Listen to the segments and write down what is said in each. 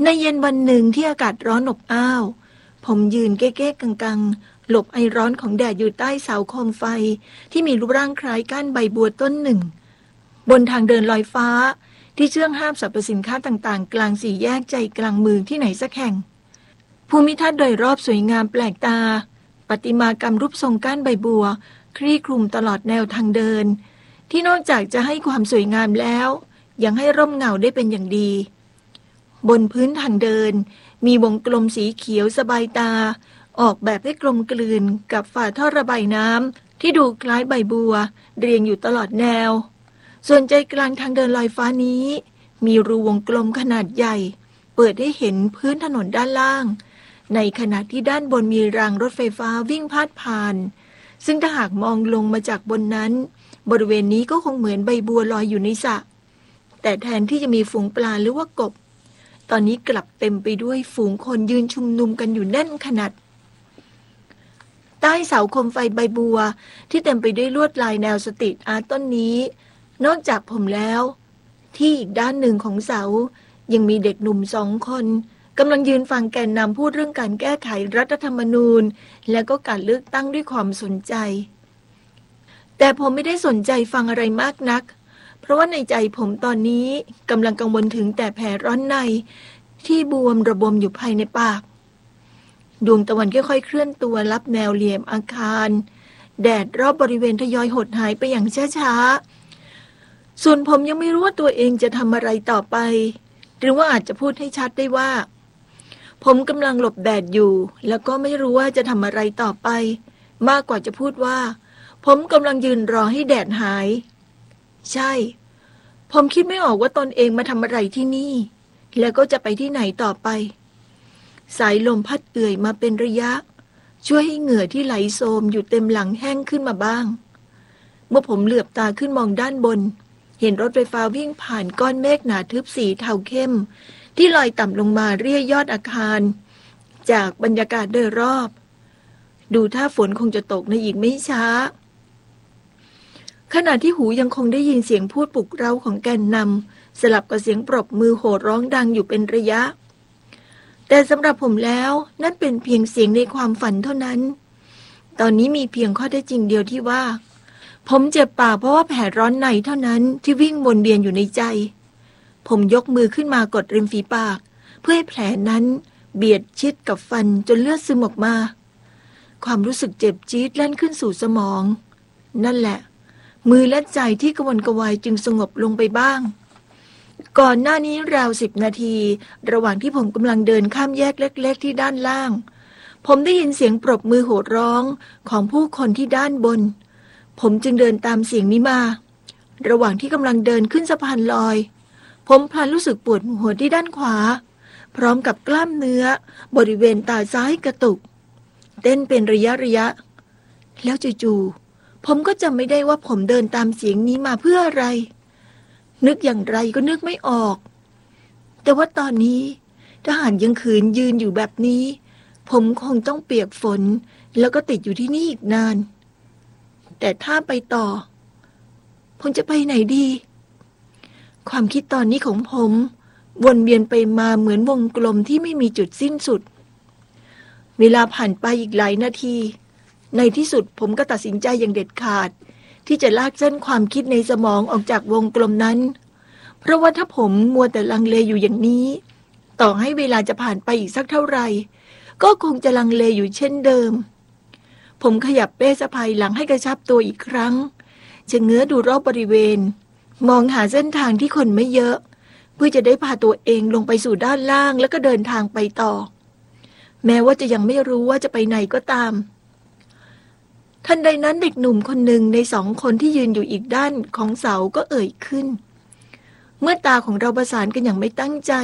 ในเย็นวันหนึ่งที่อากาศร้อนอบอ้าวผมยืนเก๊กๆกังๆหลบไอร้อนของแดดอยู่ใต้เสาโคมไฟที่มีรูปร่างคล้ายก้านใบบัวต้นหนึ่งบนทางเดินลอยฟ้าที่เชื่องห้ามสรรพสินค้าต่างๆกลางสี่แยกใจกลางเมืองที่ไหนสักแห่งภูมิทัศน์โดยรอบสวยงามแปลกตาประติมากรรมรูปทรงก้านใบบัวคลี่คลุมตลอดแนวทางเดินที่นอกจากจะให้ความสวยงามแล้วยังให้ร่มเงาได้เป็นอย่างดีบนพื้นทางเดินมีวงกลมสีเขียวสบายตาออกแบบให้กลมกลืนกับฝาท่อระบายน้ำที่ดูคล้ายใบบัวเรียงอยู่ตลอดแนวส่วนใจกลางทางเดินลอยฟ้านี้มีรูวงกลมขนาดใหญ่เปิดให้เห็นพื้นถนนด้านล่างในขณะที่ด้านบนมีรางรถไฟฟ้าวิ่งพาดผ่านซึ่งถ้าหากมองลงมาจากบนนั้นบริเวณนี้ก็คงเหมือนใบบัวลอยอยู่ในสระแต่แทนที่จะมีฝูงปลาหรือว่ากบตอนนี้กลับเต็มไปด้วยฝูงคนยืนชุมนุมกันอยู่แน่นขนาดใต้เสาโคมไฟใบบัวที่เต็มไปด้วยลวดลายแนวสตรีทอาร์ตต้นนี้นอกจากผมแล้วที่อีกด้านหนึ่งของเสายังมีเด็กหนุ่ม2 คนกำลังยืนฟังแกนนำพูดเรื่องการแก้ไขรัฐธรรมนูญและก็การเลือกตั้งด้วยความสนใจแต่ผมไม่ได้สนใจฟังอะไรมากนักเพราะว่าในใจผมตอนนี้กำลังกังวลถึงแต่แผลร้อนในที่บวมระบมอยู่ภายในปากดวงตะวันค่อยๆเคลื่อนตัวลับแนวเหลี่ยมอาคารแดดรอบบริเวณทยอยหดหายไปอย่างช้าๆส่วนผมยังไม่รู้ว่าตัวเองจะทำอะไรต่อไปหรือว่าอาจจะพูดให้ชัดได้ว่าผมกำลังหลบแดดอยู่แล้วก็ไม่รู้ว่าจะทำอะไรต่อไปมากกว่าจะพูดว่าผมกำลังยืนรอให้แดดหายใช่ผมคิดไม่ออกว่าตนเองมาทำอะไรที่นี่แล้วก็จะไปที่ไหนต่อไปสายลมพัดเอื่อยมาเป็นระยะช่วยให้เหงื่อที่ไหลโซมอยู่เต็มหลังแห้งขึ้นมาบ้างเมื่อผมเหลือบตาขึ้นมองด้านบนเห็นรถไฟฟ้าวิ่งผ่านก้อนเมฆหนาทึบสีเทาเข้มที่ลอยต่ำลงมาเรียยอดอาคารจากบรรยากาศโดยรอบดูท่าฝนคงจะตกในอีกไม่ช้าขณะที่หูยังคงได้ยินเสียงพูดปลุกเร้าของแกนนำสลับกับเสียงปรบมือโห่ร้องดังอยู่เป็นระยะแต่สำหรับผมแล้วนั่นเป็นเพียงเสียงในความฝันเท่านั้นตอนนี้มีเพียงข้อเท็จจริงเดียวที่ว่าผมเจ็บปากเพราะว่าแผลร้อนในเท่านั้นที่วิ่งวนเวียนอยู่ในใจผมยกมือขึ้นมากดริมฝีปากเพื่อให้แผลนั้นเบียดชิดกับฟันจนเลือดซึมออกมาความรู้สึกเจ็บจี๊ดแล่นขึ้นสู่สมองนั่นแหละมือและใจที่กระวนกระวายจึงสงบลงไปบ้างก่อนหน้านี้ราว10 นาทีระหว่างที่ผมกำลังเดินข้ามแยกเล็กๆที่ด้านล่างผมได้ยินเสียงปรบมือโห่ร้องของผู้คนที่ด้านบนผมจึงเดินตามเสียงนี้มาระหว่างที่กำลังเดินขึ้นสะพานลอยผมพลันรู้สึกปวดหัวที่ด้านขวาพร้อมกับกล้ามเนื้อบริเวณตาซ้ายกระตุกเต้นเป็นระยะแล้วจู่ๆผมก็จำไม่ได้ว่าผมเดินตามเสียงนี้มาเพื่ออะไรนึกอย่างไรก็นึกไม่ออกแต่ว่าตอนนี้ถ้าหากยังขืนยืนอยู่แบบนี้ผมคงต้องเปียกฝนแล้วก็ติดอยู่ที่นี่อีกนานแต่ถ้าไปต่อผมจะไปไหนดีความคิดตอนนี้ของผมวนเวียนไปมาเหมือนวงกลมที่ไม่มีจุดสิ้นสุดเวลาผ่านไปอีกหลายนาทีในที่สุดผมก็ตัดสินใจอย่างเด็ดขาดที่จะลากเส้นความคิดในสมองออกจากวงกลมนั้นเพราะว่าถ้าผมมัวแต่ลังเลอยู่อย่างนี้ต่อให้เวลาจะผ่านไปอีกสักเท่าไหร่ก็คงจะลังเลอยู่เช่นเดิมผมขยับเป้สะพายหลังให้กระชับตัวอีกครั้งจะเงื้อดูรอบบริเวณมองหาเส้นทางที่คนไม่เยอะเพื่อจะได้พาตัวเองลงไปสู่ด้านล่างแล้วก็เดินทางไปต่อแม้ว่าจะยังไม่รู้ว่าจะไปไหนก็ตามทันใดนั้นเด็กหนุ่มคนหนึ่งใน2 คนที่ยืนอยู่อีกด้านของเสาก็เอ่ยขึ้นเมื่อตาของเราประสานกันอย่างไม่ตั้งใจ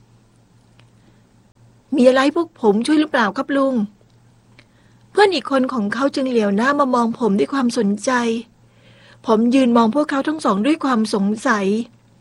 มีอะไรพวกผมช่วยหรือเปล่าครับลุงเพื่อนอีกคนของเขาจึงเหลียวหน้ามามองผมด้วยความสนใจผมยืนมองพวกเขาทั้งสองด้วยความสงสัย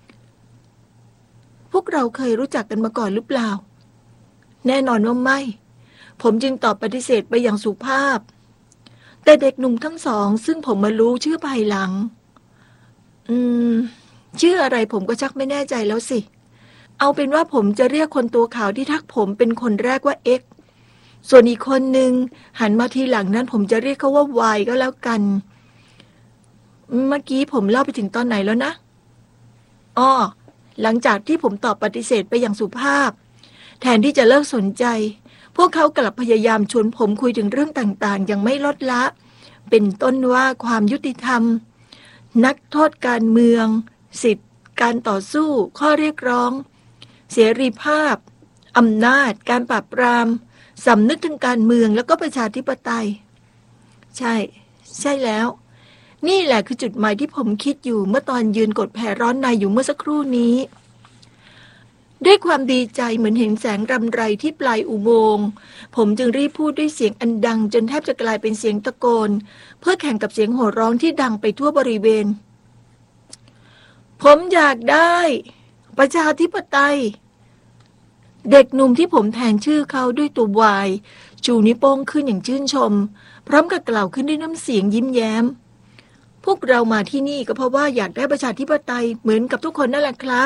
พวกเราเคยรู้จักกันมาก่อนหรือเปล่าแน่นอนว่าไม่ผมจึงตอบปฏิเสธไปอย่างสุภาพแต่เด็กหนุ่มทั้งสองซึ่งผมมารู้ชื่อภายหลังชื่ออะไรผมก็ชักไม่แน่ใจแล้วสิเอาเป็นว่าผมจะเรียกคนตัวขาวที่ทักผมเป็นคนแรกว่า X ส่วนอีกคนหนึ่งหันมาทีหลังนั้นผมจะเรียกเขาว่า Y ก็แล้วกันเมื่อกี้ผมเล่าไปถึงตอนไหนแล้วนะอ้อหลังจากที่ผมตอบปฏิเสธไปอย่างสุภาพแทนที่จะเลิกสนใจพวกเขากลับพยายามชวนผมคุยถึงเรื่องต่างๆอย่างไม่ลดละเป็นต้นว่าความยุติธรรมนักโทษการเมืองสิทธิการต่อสู้ข้อเรียกร้องเสรีภาพอำนาจการปราบปรามสำนึกถึงการเมืองแล้วก็ประชาธิปไตยใช่แล้วนี่แหละคือจุดหมายที่ผมคิดอยู่เมื่อตอนยืนกดแผ่ร้อนในอยู่เมื่อสักครู่นี้ด้วยความดีใจเหมือนเห็นแสงรำไรที่ปลายอุโมงค์ผมจึงรีบพูดด้วยเสียงอันดังจนแทบจะกลายเป็นเสียงตะโกนเพื่อแข่งกับเสียงโห่ร้องที่ดังไปทั่วบริเวณผมอยากได้ประชาธิปไตยเด็กหนุ่มที่ผมแทนชื่อเขาด้วยตัววายชูนิ้วโป้งขึ้นอย่างชื่นชมพร้อมกับกล่าวขึ้นด้วยน้ำเสียงยิ้มแย้มพวกเรามาที่นี่ก็เพราะว่าอยากได้ประชาธิปไตยเหมือนกับทุกคนนั่นแหละครับ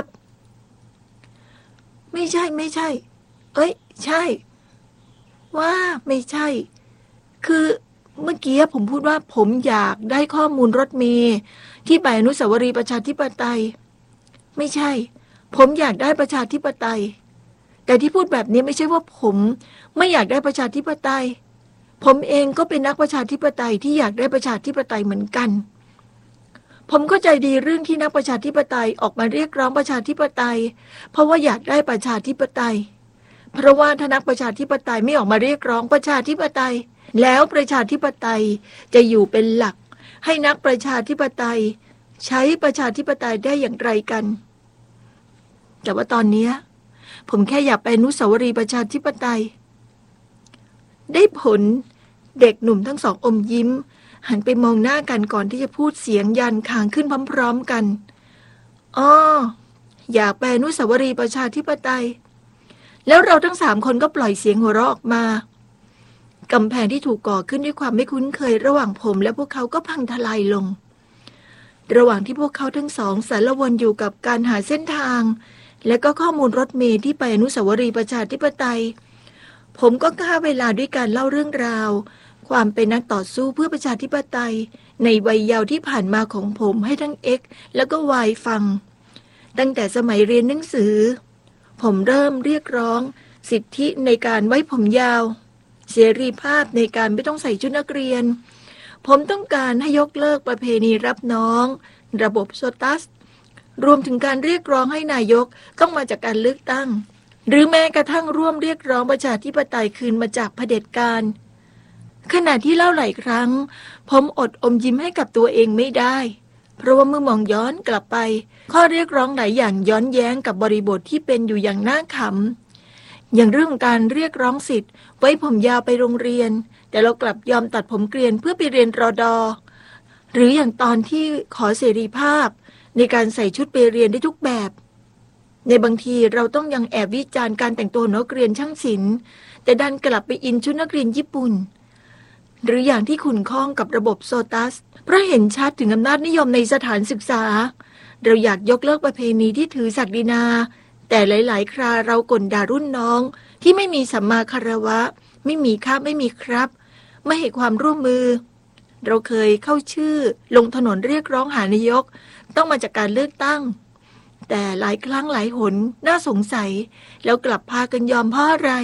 ไม่ใช่เอ้ยใช่ว่าไม่ใช่คือเมื่อกี้ผมพูดว่าผมอยากได้ข้อมูลรถเมล์ที่ไปอนุสาวรีย์ประชาธิปไตยไม่ใช่ผมอยากได้ประชาธิปไตยแต่ที่พูดแบบนี้ไม่ใช่ว่าผมไม่อยากได้ประชาธิปไตยผมเองก็เป็นนักประชาธิปไตยที่อยากได้ประชาธิปไตยเหมือนกันผมเข้าใจดีเรื่องที่นักประชาธิปไตยออกมาเรียกร้องประชาธิปไตยเพราะว่าอยากได้ประชาธิปไตยเพราะว่าถ้านักประชาธิปไตยไม่ออกมาเรียกร้องประชาธิปไตยแล้วประชาธิปไตยจะอยู่เป็นหลักให้นักประชาธิปไตยใช้ประชาธิปไตยได้อย่างไรกันแต่ว่าตอนนี้ผมแค่อยากไปอนุสาวรีย์ประชาธิปไตยได้ผลเด็กหนุ่มทั้งสองอมยิ้มหันไปมองหน้ากันก่อนที่จะพูดเสียงยันคางขึ้นพร้อมๆกันอ้ออยากไปอนุสาวรีย์ประชาธิปไตยแล้วเราทั้ง3 คนก็ปล่อยเสียงหัวเราะออกมากำแพงที่ถูกก่อขึ้นด้วยความไม่คุ้นเคยระหว่างผมและพวกเขาก็พังทลายลงระหว่างที่พวกเขาทั้งสองสารวนอยู่กับการหาเส้นทางและก็ข้อมูลรถเมล์ที่ไปอนุสาวรีย์ประชาธิปไตยผมก็ฆ่าเวลาด้วยการเล่าเรื่องราวความเป็นนักต่อสู้เพื่อประชาธิปไตยในวัยเยาว์ที่ผ่านมาของผมให้ทั้ง X แล้วก็ Y ฟังตั้งแต่สมัยเรียนหนังสือผมเริ่มเรียกร้องสิทธิในการไว้ผมยาวเสรีภาพในการไม่ต้องใส่ชุดนักเรียนผมต้องการให้ยกเลิกประเพณีรับน้องระบบโซตัสรวมถึงการเรียกร้องให้นายกต้องมาจากการเลือกตั้งหรือแม้กระทั่งร่วมเรียกร้องประชาธิปไตยคืนมาจากเผด็จการขณะที่เล่าหลายครั้งผมอดอมยิ้มให้กับตัวเองไม่ได้เพราะว่าเมื่อมองย้อนกลับไปข้อเรียกร้องหลายอย่างย้อนแย้งกับบริบทที่เป็นอยู่อย่างน่าขำอย่างเรื่องการเรียกร้องสิทธิ์ไว้ผมยาวไปโรงเรียนแต่เรากลับยอมตัดผมเกรียนเพื่อไปเรียนรด.หรืออย่างตอนที่ขอเสรีภาพในการใส่ชุดไปเรียนได้ทุกแบบในบางทีเราต้องยังแอบวิจารณ์การแต่งตัวนักเรียนช่างศิลป์แต่ดันกลับไปอินชุดนักเรียนญี่ปุ่นหรืออย่างที่ขุ่นข้องกับระบบโซตัสเพราะเห็นชัดถึงอำนาจนิยมในสถานศึกษาเราอยากยกเลิกประเพณีที่ถือศักดินาแต่หลายๆคราเราก่นด่ารุ่นน้องที่ไม่มีสัมมาคารวะไม่มีค่าไม่มีครับไม่ให้ความร่วมมือเราเคยเข้าชื่อลงถนนเรียกร้องหานายกต้องมาจากการเลือกตั้งแต่หลายครั้งหลายหนน่าสงสัยแล้วกลับพากันยอมเพราะอะไร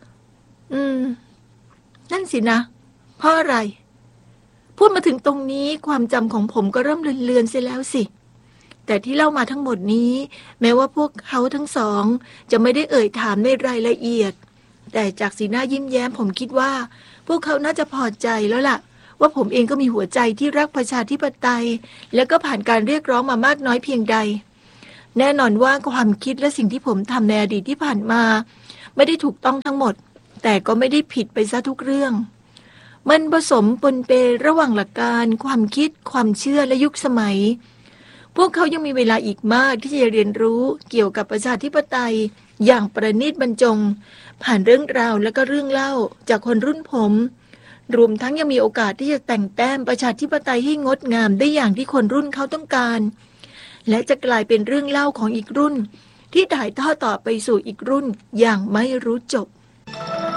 นั่นสินะเพราะอะไรพูดมาถึงตรงนี้ความจำของผมก็เริ่มเลือนๆเสียแล้วสิแต่ที่เล่ามาทั้งหมดนี้แม้ว่าพวกเขาทั้งสองจะไม่ได้เอ่ยถามในรายละเอียดแต่จากสีหน้ายิ้มแย้มผมคิดว่าพวกเขาน่าจะพอใจแล้วล่ะว่าผมเองก็มีหัวใจที่รักประชาธิปไตยและก็ผ่านการเรียกร้องมามากน้อยเพียงใดแน่นอนว่าความคิดและสิ่งที่ผมทำในอดีตที่ผ่านมาไม่ได้ถูกต้องทั้งหมดแต่ก็ไม่ได้ผิดไปซะทุกเรื่องมันผสมปนเประหว่างหลักการความคิดความเชื่อและยุคสมัยพวกเขายังมีเวลาอีกมากที่จะเรียนรู้เกี่ยวกับประชาธิปไตยอย่างประณีตบรรจงผ่านเรื่องราวและก็เรื่องเล่าจากคนรุ่นผมรวมทั้งยังมีโอกาสที่จะแต่งแต้มประชาธิปไตยให้งดงามได้อย่างที่คนรุ่นเขาต้องการและจะกลายเป็นเรื่องเล่าของอีกรุ่นที่ถ่ายทอดต่อไปสู่อีกรุ่นอย่างไม่รู้จบ